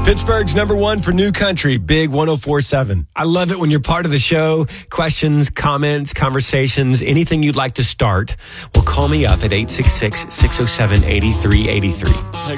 Pittsburgh's number one for new country, Big 104.7. I love it when you're part of the show. Questions, comments, conversations, anything you'd like to start. Well, call me up at 866-607-8383.